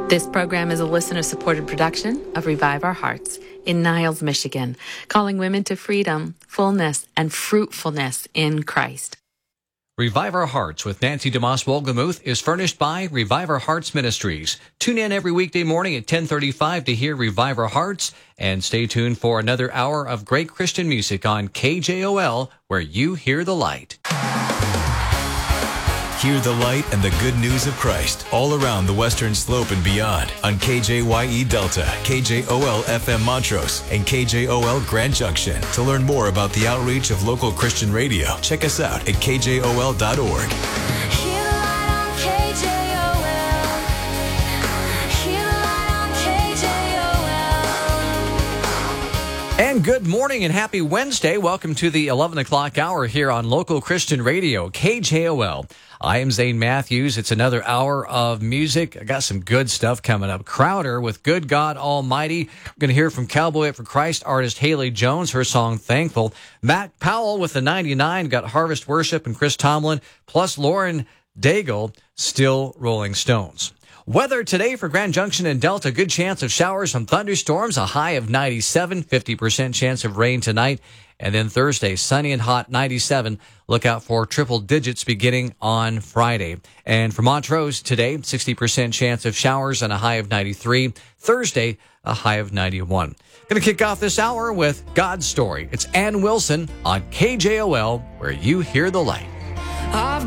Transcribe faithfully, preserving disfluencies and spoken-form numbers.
This program is a listener-supported production of Revive Our Hearts in Niles, Michigan, calling women to freedom, fullness, and fruitfulness in Christ. Revive Our Hearts with Nancy DeMoss Wolgemuth is furnished by Revive Our Hearts Ministries. Tune in every weekday morning at ten thirty-five to hear Revive Our Hearts, and stay tuned for another hour of great Christian music on K J O L, where you hear the light. Hear the light and the good news of Christ all around the Western Slope and beyond on K J Y E Delta, K J O L F M Montrose, and K J O L Grand Junction. To learn more about the outreach of local Christian radio, check us out at K J O L dot org. And good morning and happy Wednesday. Welcome to the eleven o'clock hour here on local Christian radio, K J O L. I am Zane Matthews. It's another hour of music. I got some good stuff coming up. Crowder with Good God Almighty. We're going to hear from Cowboy for Christ artist Haley Jones, her song Thankful. Matt Powell with the ninety-nine, got Harvest Worship and Chris Tomlin, plus Lauren Daigle, Still Rolling Stones. Weather today for Grand Junction and Delta, good chance of showers, some thunderstorms, a high of ninety-seven, fifty percent chance of rain tonight. And then Thursday, sunny and hot, ninety-seven. Look out for triple digits beginning on Friday. And for Montrose today, sixty percent chance of showers and a high of ninety-three. Thursday, a high of ninety-one. Going to kick off this hour with God's Story. It's Ann Wilson on K J O L, where you hear the light. I've